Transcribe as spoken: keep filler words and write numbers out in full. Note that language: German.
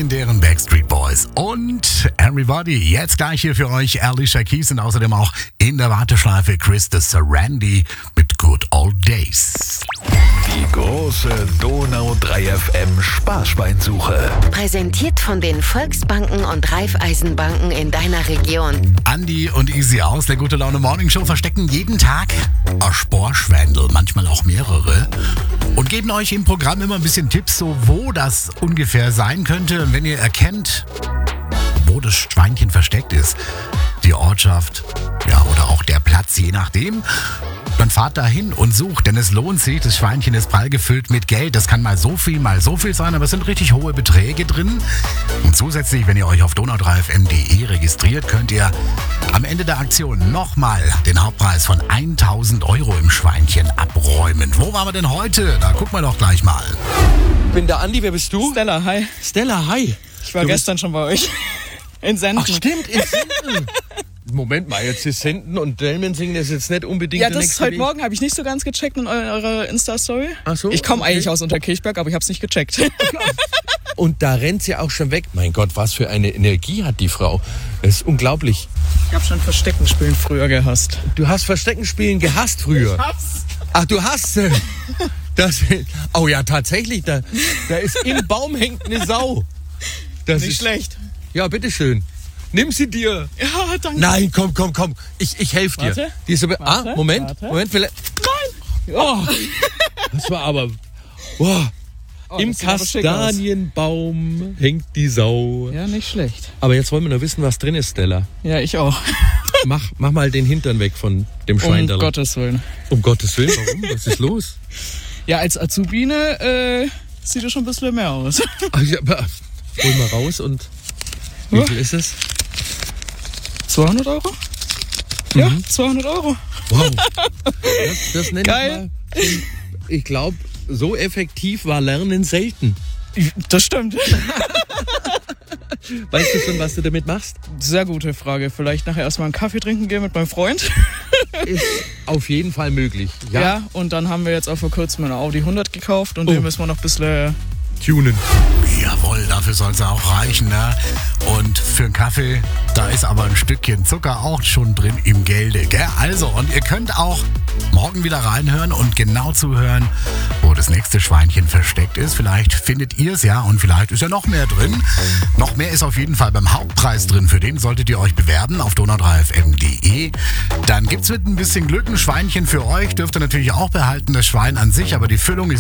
legendären Backstreet Boys und Everybody. Jetzt gleich hier für euch Alicia Keys und außerdem auch in der Warteschleife Chris de Sarandi mit Good Old Days. Die große Donau drei F M Sparschweinsuche. Präsentiert von den Volksbanken und Raiffeisenbanken in deiner Region. Andi und Easy aus der Gute Laune Morning Show verstecken jeden Tag ein Sporschwendel, manchmal auch mehrere, und geben euch im Programm immer ein bisschen Tipps, so wo das ungefähr sein könnte. Und wenn ihr erkennt, wo das Schweinchen versteckt ist, die Ortschaft, ja, oder auch der Platz, je nachdem, dann fahrt da hin und sucht, denn es lohnt sich. Das Schweinchen ist prall gefüllt mit Geld. Das kann mal so viel, mal so viel sein, aber es sind richtig hohe Beträge drin. Und zusätzlich, wenn ihr euch auf donau drei f m punkt d e registriert, könnt ihr am Ende der Aktion nochmal den Hauptpreis von tausend Euro im Schweinchen abräumen. Wo waren wir denn heute? Da gucken wir doch gleich mal. Ich bin der Andi, wer bist du? Stella, hi. Stella, hi. Ich war Du gestern schon bei euch. In Senden. Ach stimmt, in Senden. Moment mal, jetzt ist Senden und Delmensingen ist jetzt nicht unbedingt Ja, der das nächste heute Weg. Morgen habe ich nicht so ganz gecheckt in eurer Insta-Story. Ach so, Ich komme okay. eigentlich aus Unterkirchberg, aber ich habe es nicht gecheckt. Und da rennt sie auch schon weg. Mein Gott, was für eine Energie hat die Frau. Das ist unglaublich. Ich habe schon Versteckenspielen früher gehasst. Du hast Versteckenspielen gehasst früher. Hab's. Ach, du hast äh, das. Oh ja, tatsächlich, da, da ist im Baum hängt eine Sau. Das Nicht ist, schlecht. Ja, bitteschön. Nimm sie dir. Ja, danke. Nein, komm, komm, komm. Ich, ich helfe dir. Warte. Die ist aber, Warte, ah, Moment, warte. Moment, vielleicht. Nein. Oh, das war aber. Oh, Oh, im das sieht aber schick aus. Kastanienbaum hängt die Sau. Ja, nicht schlecht. Aber jetzt wollen wir nur wissen, was drin ist, Stella. Ja, ich auch. Mach, mach mal den Hintern weg von dem Um Schwein. Gottes Willen. Um Gottes Willen, warum? Was ist los? Ja, als Azubine äh, sieht es schon ein bisschen mehr aus. Ach, ja, aber, hol mal raus und. Wie Ja. viel ist es? zweihundert Euro? Ja, Mhm. zweihundert Euro. Wow. Das, das nenne Geil. ich mal. Ich glaube, so effektiv war Lernen selten. Das stimmt. Weißt du schon, was du damit machst? Sehr gute Frage. Vielleicht nachher erstmal einen Kaffee trinken gehen mit meinem Freund. Ist auf jeden Fall möglich. Ja. Und dann haben wir jetzt auch vor kurzem eine Audi hundert gekauft und Oh. den müssen wir noch ein bisschen... Tunen. Jawohl, dafür soll es auch reichen, ne? Und für einen Kaffee, da ist aber ein Stückchen Zucker auch schon drin im Gelde, gell? Also, und ihr könnt auch morgen wieder reinhören und genau zuhören, wo das nächste Schweinchen versteckt ist. Vielleicht findet ihr es ja und vielleicht ist ja noch mehr drin. Noch mehr ist auf jeden Fall beim Hauptpreis drin. Für den solltet ihr euch bewerben auf donau drei f m punkt d e. Dann gibt's mit ein bisschen Glück ein Schweinchen für euch. Dürft ihr natürlich auch behalten, das Schwein an sich, aber die Füllung ist